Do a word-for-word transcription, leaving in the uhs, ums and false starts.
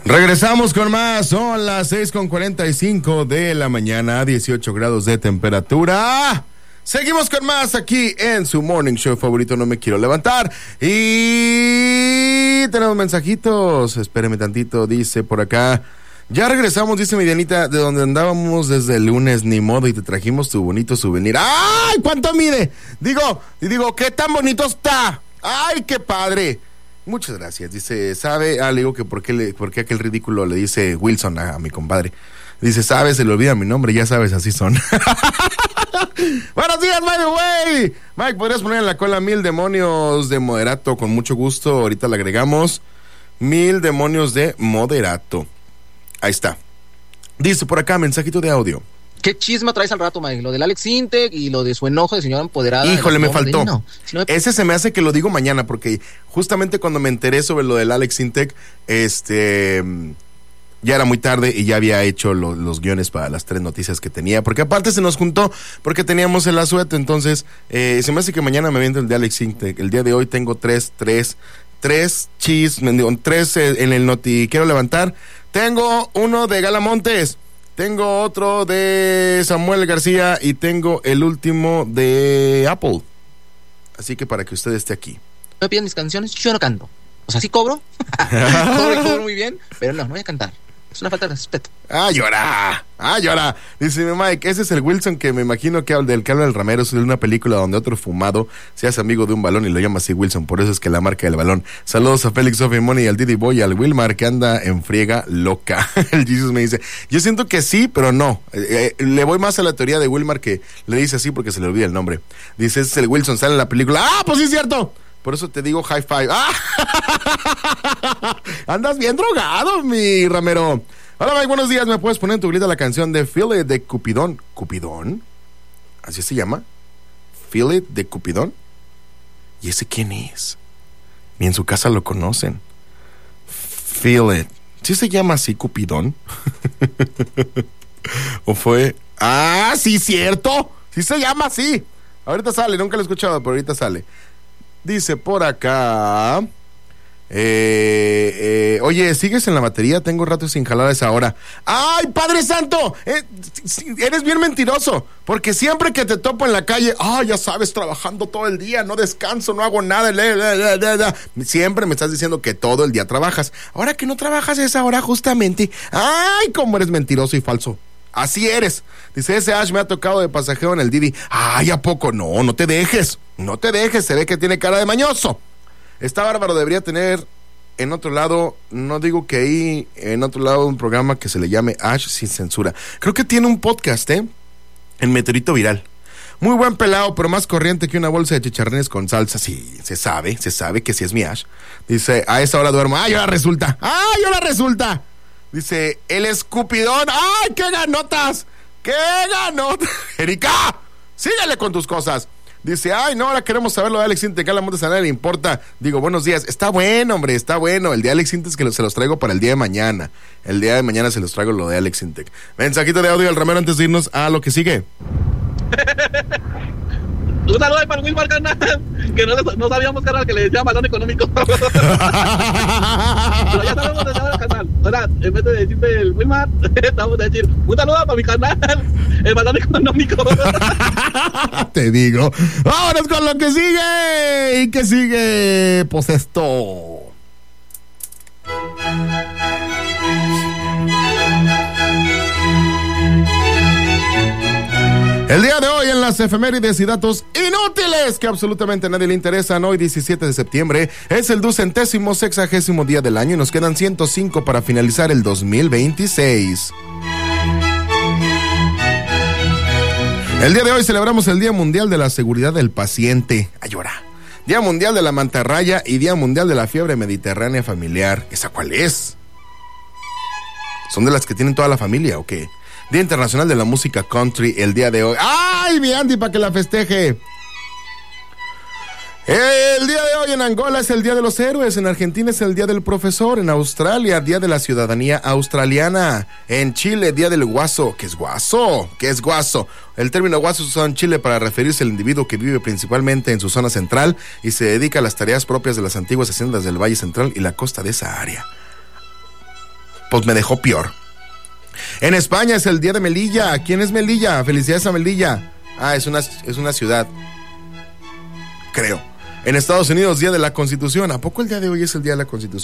Regresamos con más, son las seis con cuarenta y cinco de la mañana, dieciocho grados de temperatura. Seguimos con más aquí en su morning show favorito, No Me Quiero Levantar. Y tenemos mensajitos, espéreme tantito, dice por acá. Ya regresamos, dice mi Dianita, de donde andábamos desde el lunes, ni modo, y te trajimos tu bonito souvenir. ¡Ay! ¿Cuánto mide? Digo, y digo, ¿qué tan bonito está? ¡Ay, qué padre! Muchas gracias. Dice, ¿sabe? Ah, le digo que por qué, le, por qué aquel ridículo le dice Wilson a, a mi compadre. Dice, ¿sabes? Se le olvida mi nombre, ya sabes, así son. Buenos días, by the way. Mike, ¿podrías poner en la cola mil demonios de moderato? Con mucho gusto, ahorita le agregamos mil demonios de moderato. Ahí está. Dice por acá, mensajito de audio. ¿Qué chisma traes al rato, Mike? Lo del Alex Intec y lo de su enojo de señora empoderada. Híjole, me faltó. De, no, si no me... Ese se me hace que lo digo mañana, porque justamente cuando me enteré sobre lo del Alex Intec, este, ya era muy tarde y ya había hecho lo, los guiones para las tres noticias que tenía, porque aparte se nos juntó, porque teníamos el asueto, entonces, eh, se me hace que mañana me aviento el de Alex Intec. El día de hoy tengo tres, tres, tres chismes, tres eh, en el noti. Quiero levantar. Tengo uno de Gala Montes. Tengo otro de Samuel García y tengo el último de Apple. Así que para que usted esté aquí. Me piden mis canciones, yo no canto. O sea, sí cobro. cobro, cobro muy bien, pero no, no voy a cantar. Es una falta de respeto. ¡Ah, llora! ¡Ah, llora! Dice Mike, ese es el Wilson que me imagino que habla del que habla el Ramero, es de una película donde otro fumado se hace amigo de un balón y lo llama así Wilson, por eso es que la marca del balón. Saludos a Félix, Sofía, Moni, al Didi Boy y al Wilmar que anda en friega loca. El Jesus me dice, yo siento que sí, pero no. Eh, eh, le voy más a la teoría de Wilmar que le dice así porque se le olvida el nombre. Dice, ese es el Wilson, sale en la película. ¡Ah, pues sí es cierto! Por eso te digo high five. ¡Ah! Andas bien drogado, mi Ramero. Hola, Mike, buenos días. ¿Me puedes poner en tu grita la canción de Feel It de Cupidón? ¿Cupidón? ¿Así se llama? ¿Feel It de Cupidón? ¿Y ese quién es? Ni en su casa lo conocen. Feel It. ¿Sí se llama así, Cupidón? ¿O fue? ¡Ah, sí, cierto! Sí se llama así. Ahorita sale, nunca lo he escuchado, pero ahorita sale. Dice por acá, eh, eh, oye, ¿sigues en la batería? Tengo rato sin jalar a esa hora. ¡Ay, Padre Santo! Eh, eres bien mentiroso, porque siempre que te topo en la calle, ah, ya sabes, trabajando todo el día, no descanso, no hago nada, le, le, le, le, le. Siempre me estás diciendo que todo el día trabajas. Ahora que no trabajas a esa hora justamente, ¡ay, cómo eres mentiroso y falso! Así eres. Dice, ese Ash me ha tocado de pasajero en el Didi. Ay, ¿a poco? No, no te dejes. No te dejes, se ve que tiene cara de mañoso. Está bárbaro, debería tener en otro lado, no digo que ahí, en otro lado un programa que se le llame Ash sin censura. Creo que tiene un podcast, ¿eh? En Meteorito Viral. Muy buen pelado, pero más corriente que una bolsa de chicharrones con salsa. Sí, se sabe, se sabe que sí es mi Ash. Dice, a esa hora duermo. ¡Ay, ahora resulta! ¡Ay, ahora resulta! Dice, el escupidón. ¡Ay, qué ganotas! ¡Qué ganotas! Erika, síguele con tus cosas. Dice, ay, no, ahora queremos saber lo de Alex Intec, a la Montes a nadie le importa. Digo, buenos días. Está bueno, hombre, está bueno. El de Alex Intec que se los traigo para el día de mañana. El día de mañana se los traigo lo de Alex Intec. Mensajito de audio al Ramero antes de irnos a lo que sigue. Un saludo para el Wilmar, carnal, que no, no sabíamos, carnal, que le decía balón económico. Pero ya sabemos de ahora, carnal. Ahora, en vez de decirte el Wilmar, estamos a decir, un saludo para mi canal, el balón económico. Te digo, vámonos con lo que sigue. ¿Y qué sigue? Pues esto. El día de hoy en las efemérides y datos inútiles que absolutamente a nadie le interesan, hoy diecisiete de septiembre es el ducentésimo sexagésimo día del año y nos quedan ciento cinco para finalizar el dos mil veintiséis. El día de hoy celebramos el Día Mundial de la Seguridad del Paciente. Ayora. Día Mundial de la Mantarraya y Día Mundial de la Fiebre Mediterránea Familiar. ¿Esa cuál es? ¿Son de las que tienen toda la familia o qué? Día Internacional de la Música Country el día de hoy. ¡Ay, mi Andy, para que la festeje! El día de hoy en Angola es el Día de los Héroes, en Argentina es el Día del Profesor, en Australia, Día de la Ciudadanía Australiana, en Chile, Día del Guaso. ¿Qué es guaso? ¿Qué es guaso? El término guaso se usa en Chile para referirse al individuo que vive principalmente en su zona central y se dedica a las tareas propias de las antiguas haciendas del Valle Central y la costa de esa área. pues me dejó peor. En España es el día de Melilla. ¿Quién es Melilla? Felicidades a Melilla. Ah, es una, es una ciudad, creo. En Estados Unidos, día de la Constitución. ¿A poco el día de hoy es el día de la Constitución?